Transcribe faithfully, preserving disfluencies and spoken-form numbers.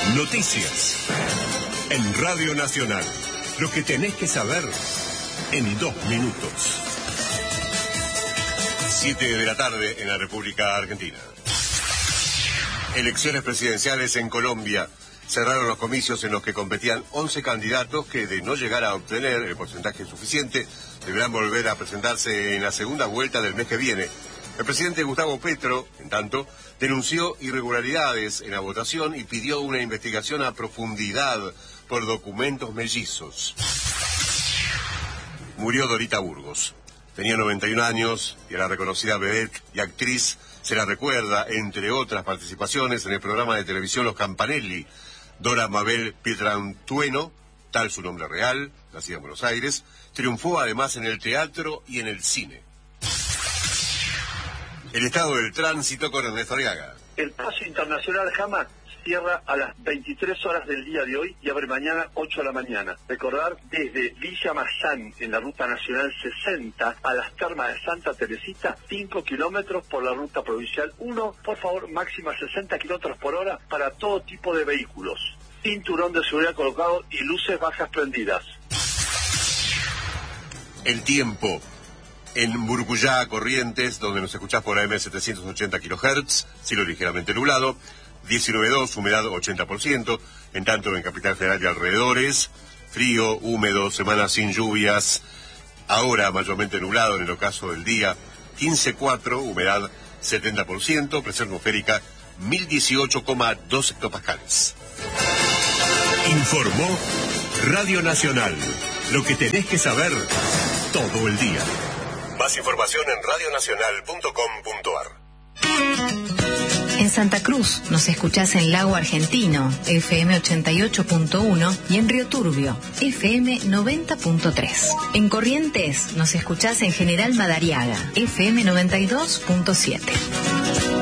Noticias en Radio Nacional. Lo que tenés que saber en dos minutos. Siete de la tarde en la República Argentina. Elecciones presidenciales en Colombia. Cerraron los comicios en los que competían once candidatos que, de no llegar a obtener el porcentaje suficiente, deberán volver a presentarse en la segunda vuelta del mes que viene. El presidente Gustavo Petro, en tanto, denunció irregularidades en la votación y pidió una investigación a profundidad por documentos mellizos. Murió Dorita Burgos. Tenía noventa y un años y a la reconocida vedette y actriz se la recuerda, entre otras participaciones, en el programa de televisión Los Campanelli. Dora Mabel Pietrantueno, tal su nombre real, nacida en Buenos Aires, triunfó además en el teatro y en el cine. El estado del tránsito con Ernesto Arriaga. El paso internacional Hamad cierra a las veintitrés horas del día de hoy y abre mañana ocho de la mañana. Recordar, desde Villa Massán, en la ruta nacional sesenta, a las termas de Santa Teresita, cinco kilómetros por la ruta provincial uno, por favor, máxima sesenta kilómetros por hora para todo tipo de vehículos. Cinturón de seguridad colocado y luces bajas prendidas. El tiempo. En Burguyá, Corrientes, donde nos escuchás por A M setecientos ochenta kilohertz, cielo ligeramente nublado, diecinueve grados dos, humedad ochenta por ciento, en tanto en Capital Federal y alrededores, frío, húmedo, semana sin lluvias, ahora mayormente nublado en el ocaso del día, quince coma cuatro, humedad setenta por ciento, presión atmosférica mil dieciocho coma dos hectopascales. Informó Radio Nacional, lo que tenés que saber todo el día. Más información en radio nacional punto com punto a r. En Santa Cruz nos escuchás en Lago Argentino, F M ochenta y ocho punto uno, y en Río Turbio, F M noventa punto tres. En Corrientes nos escuchás en General Madariaga, F M noventa y dos punto siete.